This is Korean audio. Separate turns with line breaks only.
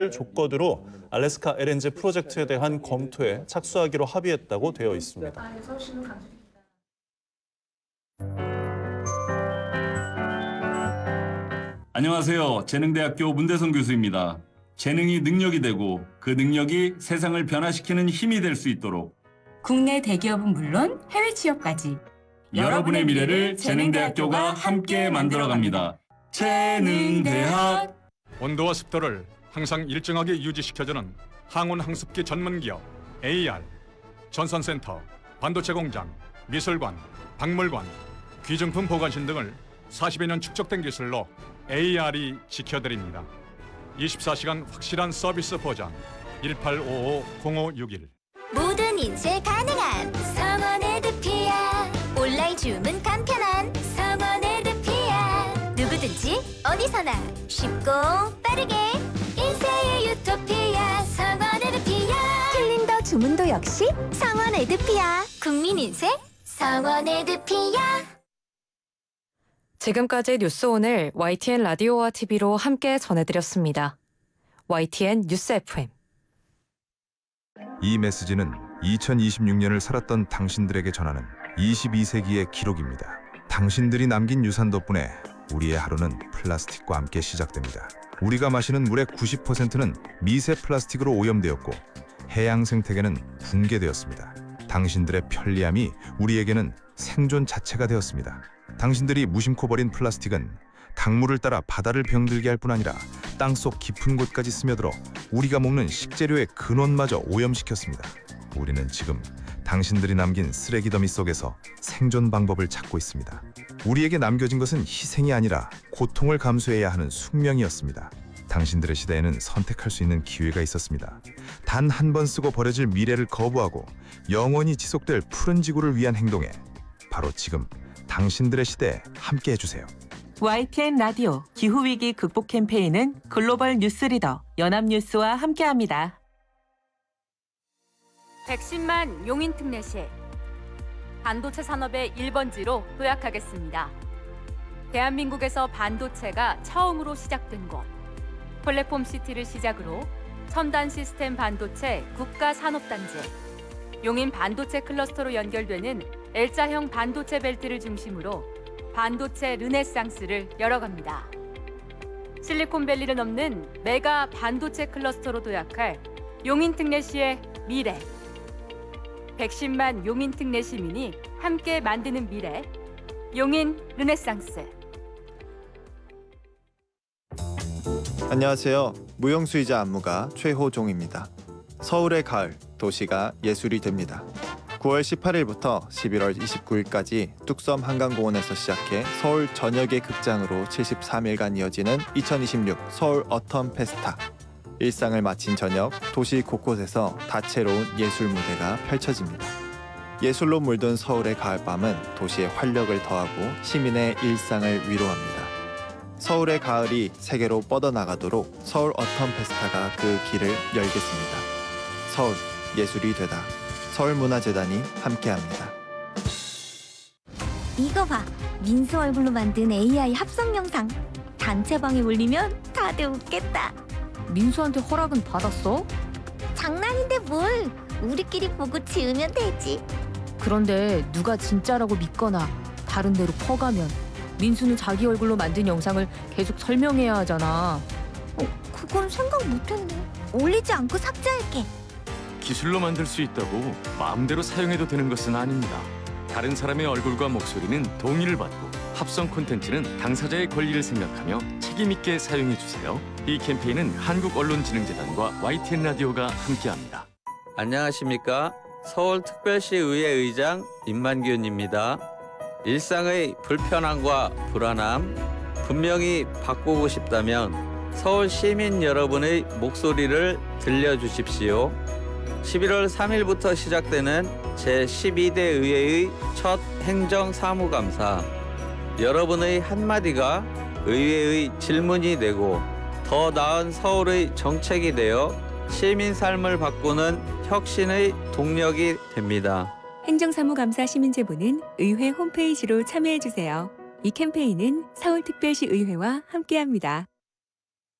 조건으로 알래스카 LNG 프로젝트에 대한 검토에 착수하기로 합의했다고 되어 있습니다.
안녕하세요. 재능대학교 문대성 교수입니다. 재능이 능력이 되고 그 능력이 세상을 변화시키는 힘이 될 수 있도록
국내 대기업은 물론 해외 취업까지
여러분의 미래를 재능대학교가 함께 만들어갑니다. 재능대학.
온도와 습도를 항상 일정하게 유지시켜주는 항온항습기 전문기업 AR, 전선센터, 반도체 공장, 미술관, 박물관, 귀중품 보관실 등을 40여 년 축적된 기술로 AR이 지켜드립니다. 24시간 확실한 서비스 보장 1855-0561.
모든 인쇄 가능한 성원 에드피아. 온라인 주문 간편한 성원 에드피아. 누구든지 어디서나 쉽고 빠르게 인쇄의 유토피아 성원 에드피아. 캘린더 주문도 역시 성원 에드피아. 국민 인쇄 성원 에드피아.
지금까지 뉴스 오늘 YTN 라디오와 TV로 함께 전해드렸습니다. YTN 뉴스 FM.
이 메시지는 2026년을 살았던 당신들에게 전하는 22세기의 기록입니다. 당신들이 남긴 유산 덕분에 우리의 하루는 플라스틱과 함께 시작됩니다. 우리가 마시는 물의 90%는 미세 플라스틱으로 오염되었고 해양 생태계는 붕괴되었습니다. 당신들의 편리함이 우리에게는 생존 자체가 되었습니다. 당신들이 무심코 버린 플라스틱은 강물을 따라 바다를 병들게 할 뿐 아니라 땅속 깊은 곳까지 스며들어 우리가 먹는 식재료의 근원마저 오염시켰습니다. 우리는 지금 당신들이 남긴 쓰레기 더미 속에서 생존 방법을 찾고 있습니다. 우리에게 남겨진 것은 희생이 아니라 고통을 감수해야 하는 숙명이었습니다. 당신들의 시대에는 선택할 수 있는 기회가 있었습니다. 단 한 번 쓰고 버려질 미래를 거부하고 영원히 지속될 푸른 지구를 위한 행동에 바로 지금 당신들의 시대에 함께 해주세요.
YTN 라디오 기후위기 극복 캠페인은 글로벌 뉴스 리더 연합뉴스와 함께합니다.
110만 용인 특례시 반도체 산업의 1번지로 도약하겠습니다. 대한민국에서 반도체가 처음으로 시작된 곳, 플랫폼 시티를 시작으로 첨단 시스템 반도체 국가산업단지, 용인 반도체 클러스터로 연결되는 L자형 반도체 벨트를 중심으로 반도체 르네상스를 열어갑니다. 실리콘밸리를 넘는 메가 반도체 클러스터로 도약할 용인 특례시의 미래. 110만 용인 특례 시민이 함께 만드는 미래. 용인 르네상스.
안녕하세요. 무용수이자 안무가 최호종입니다. 서울의 가을, 도시가 예술이 됩니다. 9월 18일부터 11월 29일까지 뚝섬 한강공원에서 시작해 서울 전역의 극장으로 73일간 이어지는 2026 서울 어텀 페스타. 일상을 마친 저녁, 도시 곳곳에서 다채로운 예술 무대가 펼쳐집니다. 예술로 물든 서울의 가을밤은 도시의 활력을 더하고 시민의 일상을 위로합니다. 서울의 가을이 세계로 뻗어나가도록 서울 어텀 페스타가 그 길을 열겠습니다. 서울, 예술이 되다. 서울문화재단이 함께합니다.
이거 봐. 민수 얼굴로 만든 AI 합성 영상. 단체방에 올리면 다들 웃겠다.
민수한테 허락은 받았어?
장난인데 뭘. 우리끼리 보고 지으면 되지.
그런데 누가 진짜라고 믿거나 다른 데로 퍼가면 민수는 자기 얼굴로 만든 영상을 계속 설명해야 하잖아.
그건 생각 못했네. 올리지 않고 삭제할게.
기술로 만들 수 있다고 마음대로 사용해도 되는 것은 아닙니다. 다른 사람의 얼굴과 목소리는 동의를 받고 합성 콘텐츠는 당사자의 권리를 생각하며 책임 있게 사용해 주세요. 이 캠페인은 한국언론진흥재단과 YTN 라디오가 함께합니다.
안녕하십니까? 서울특별시의회 의장 임만균입니다. 일상의 불편함과 불안함 분명히 바꾸고 싶다면 서울 시민 여러분의 목소리를 들려주십시오. 11월 3일부터 시작되는 제12대 의회의 첫 행정사무감사. 여러분의 한마디가 의회의 질문이 되고 더 나은 서울의 정책이 되어 시민 삶을 바꾸는 혁신의 동력이 됩니다.
행정사무감사 시민제보는 의회 홈페이지로 참여해주세요. 이 캠페인은 서울특별시 의회와 함께합니다.